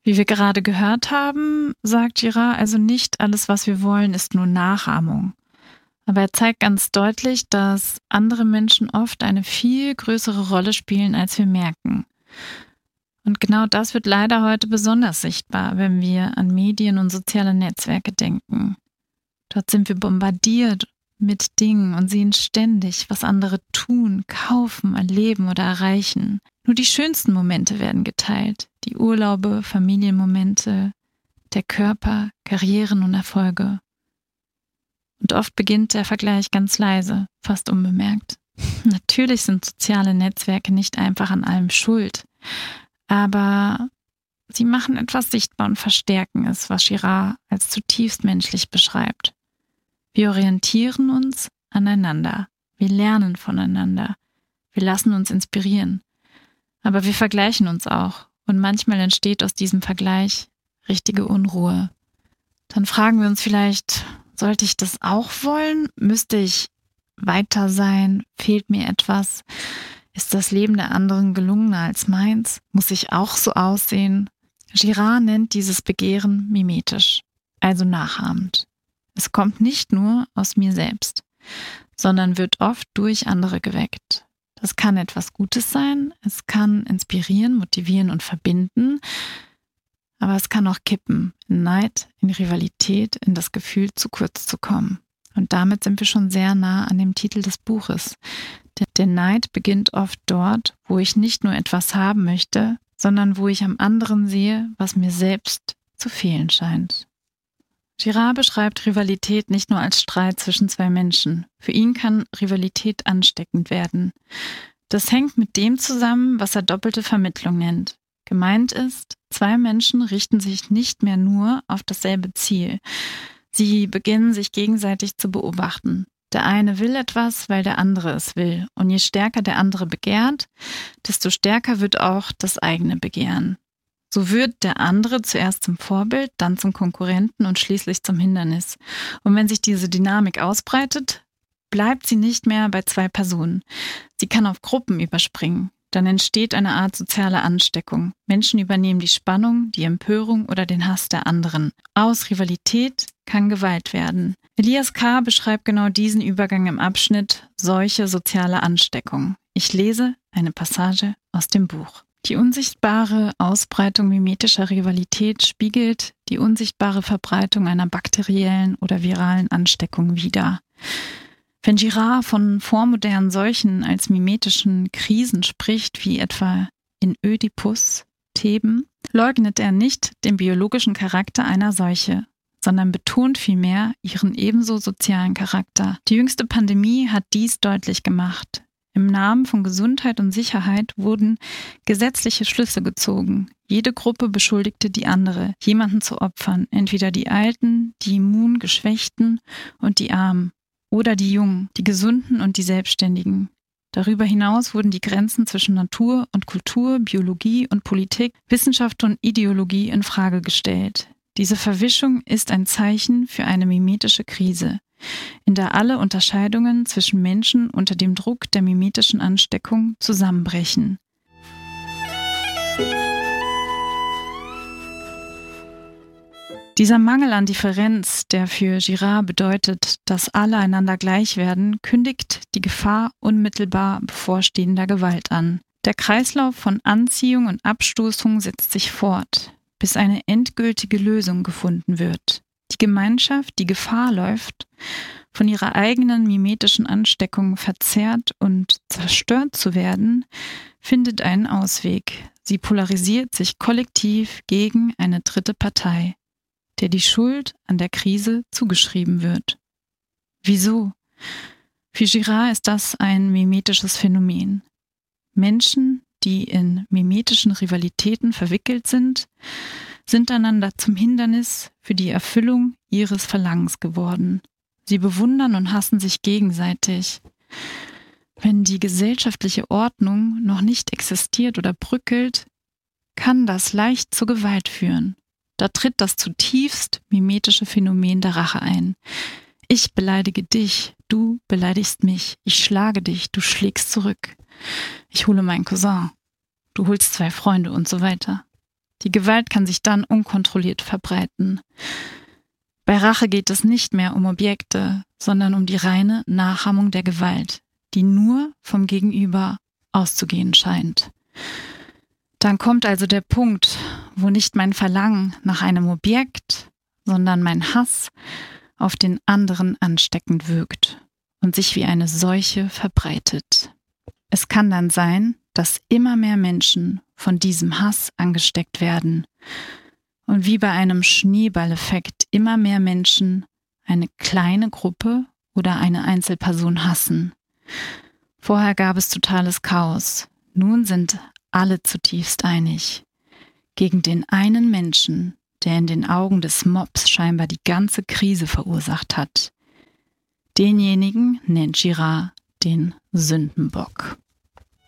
Wie wir gerade gehört haben, sagt Girard, also nicht alles, was wir wollen, ist nur Nachahmung. Aber er zeigt ganz deutlich, dass andere Menschen oft eine viel größere Rolle spielen, als wir merken. Und genau das wird leider heute besonders sichtbar, wenn wir an Medien und soziale Netzwerke denken. Dort sind wir bombardiert mit Dingen und sehen ständig, was andere tun, kaufen, erleben oder erreichen. Nur die schönsten Momente werden geteilt. Die Urlaube, Familienmomente, der Körper, Karrieren und Erfolge. Und oft beginnt der Vergleich ganz leise, fast unbemerkt. Natürlich sind soziale Netzwerke nicht einfach an allem schuld, aber sie machen etwas sichtbar und verstärken es, was Girard als zutiefst menschlich beschreibt. Wir orientieren uns aneinander, wir lernen voneinander, wir lassen uns inspirieren, aber wir vergleichen uns auch und manchmal entsteht aus diesem Vergleich richtige Unruhe. Dann fragen wir uns vielleicht, sollte ich das auch wollen? Müsste ich weiter sein? Fehlt mir etwas? Ist das Leben der anderen gelungener als meins? Muss ich auch so aussehen? Girard nennt dieses Begehren mimetisch, also nachahmend. Es kommt nicht nur aus mir selbst, sondern wird oft durch andere geweckt. Das kann etwas Gutes sein, es kann inspirieren, motivieren und verbinden, aber es kann auch kippen, in Neid, in Rivalität, in das Gefühl, zu kurz zu kommen. Und damit sind wir schon sehr nah an dem Titel des Buches. Der Neid beginnt oft dort, wo ich nicht nur etwas haben möchte, sondern wo ich am anderen sehe, was mir selbst zu fehlen scheint. Girard beschreibt Rivalität nicht nur als Streit zwischen zwei Menschen. Für ihn kann Rivalität ansteckend werden. Das hängt mit dem zusammen, was er doppelte Vermittlung nennt. Gemeint ist, zwei Menschen richten sich nicht mehr nur auf dasselbe Ziel. Sie beginnen sich gegenseitig zu beobachten. Der eine will etwas, weil der andere es will. Und je stärker der andere begehrt, desto stärker wird auch das eigene Begehren. So wird der andere zuerst zum Vorbild, dann zum Konkurrenten und schließlich zum Hindernis. Und wenn sich diese Dynamik ausbreitet, bleibt sie nicht mehr bei zwei Personen. Sie kann auf Gruppen überspringen. Dann entsteht eine Art soziale Ansteckung. Menschen übernehmen die Spannung, die Empörung oder den Hass der anderen. Aus Rivalität kann Gewalt werden. Elias K. beschreibt genau diesen Übergang im Abschnitt Solche soziale Ansteckung. Ich lese eine Passage aus dem Buch. Die unsichtbare Ausbreitung mimetischer Rivalität spiegelt die unsichtbare Verbreitung einer bakteriellen oder viralen Ansteckung wider. Wenn Girard von vormodernen Seuchen als mimetischen Krisen spricht, wie etwa in Ödipus, Theben, leugnet er nicht den biologischen Charakter einer Seuche, sondern betont vielmehr ihren ebenso sozialen Charakter. Die jüngste Pandemie hat dies deutlich gemacht. Im Namen von Gesundheit und Sicherheit wurden gesetzliche Schlüsse gezogen. Jede Gruppe beschuldigte die andere, jemanden zu opfern, entweder die Alten, die Immungeschwächten und die Armen, oder die Jungen, die Gesunden und die Selbstständigen. Darüber hinaus wurden die Grenzen zwischen Natur und Kultur, Biologie und Politik, Wissenschaft und Ideologie in Frage gestellt. Diese Verwischung ist ein Zeichen für eine mimetische Krise, in der alle Unterscheidungen zwischen Menschen unter dem Druck der mimetischen Ansteckung zusammenbrechen. Dieser Mangel an Differenz, der für Girard bedeutet, dass alle einander gleich werden, kündigt die Gefahr unmittelbar bevorstehender Gewalt an. Der Kreislauf von Anziehung und Abstoßung setzt sich fort, bis eine endgültige Lösung gefunden wird. Die Gemeinschaft, die Gefahr läuft, von ihrer eigenen mimetischen Ansteckung verzerrt und zerstört zu werden, findet einen Ausweg. Sie polarisiert sich kollektiv gegen eine dritte Partei, der die Schuld an der Krise zugeschrieben wird. Wieso? Für Girard ist das ein mimetisches Phänomen. Menschen, die in mimetischen Rivalitäten verwickelt sind einander zum Hindernis für die Erfüllung ihres Verlangens geworden. Sie bewundern und hassen sich gegenseitig. Wenn die gesellschaftliche Ordnung noch nicht existiert oder bröckelt, kann das leicht zur Gewalt führen. Da tritt das zutiefst mimetische Phänomen der Rache ein. Ich beleidige dich, du beleidigst mich. Ich schlage dich, du schlägst zurück. Ich hole meinen Cousin, du holst zwei Freunde und so weiter. Die Gewalt kann sich dann unkontrolliert verbreiten. Bei Rache geht es nicht mehr um Objekte, sondern um die reine Nachahmung der Gewalt, die nur vom Gegenüber auszugehen scheint. Dann kommt also der Punkt, wo nicht mein Verlangen nach einem Objekt, sondern mein Hass auf den anderen ansteckend wirkt und sich wie eine Seuche verbreitet. Es kann dann sein, dass immer mehr Menschen von diesem Hass angesteckt werden und wie bei einem Schneeballeffekt immer mehr Menschen eine kleine Gruppe oder eine Einzelperson hassen. Vorher gab es totales Chaos. Nun sind alle zutiefst einig. Gegen den einen Menschen, der in den Augen des Mobs scheinbar die ganze Krise verursacht hat. Denjenigen nennt Girard den Sündenbock.